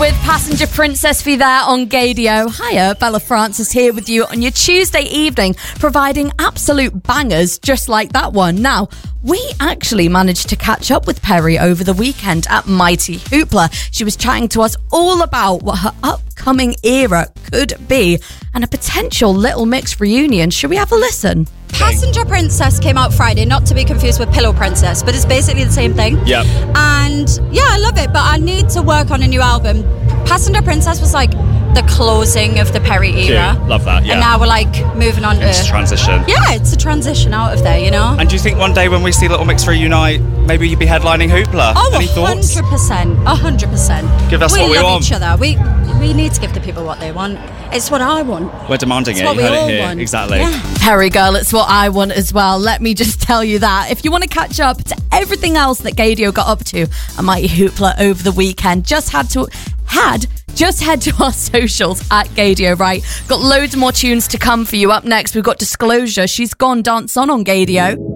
with Passenger Princess for you there on Gaydio. Hiya, Bella Francis here with you on your Tuesday evening, providing absolute bangers just like that one. Now, we actually managed to catch up with Perrie over the weekend at Mighty Hoopla. She was chatting to us all about what her upcoming era could be and a potential Little Mix reunion. Should we have a listen? Passenger Princess came out Friday, not to be confused with Pillow Princess, but it's basically the same thing. Yep. And yeah, I love it, but I need to work on a new album. Passenger Princess was like the closing of the Perrie era. Cute. Love that, yeah. And now we're like moving on It's to transition. Yeah, it's a transition out of there, you know? And do you think one day when we see Little Mix reunite, maybe you'd be headlining Hoopla? Oh, Any thoughts? 100%. 100%. Give us we what we love want. each other. We need to give the people what they want. It's what I want. We're demanding It's it. what You we heard all it here. want. Exactly. Yeah. Perrie girl, it's what I want as well. Let me just tell you that. If you want to catch up to everything else that Gaydio got up to at Mighty Hoopla over the weekend, just head to our socials at Gaydio, right? Got loads more tunes to come for you. Up next, we've got Disclosure. She's Gone Dance On Gaydio.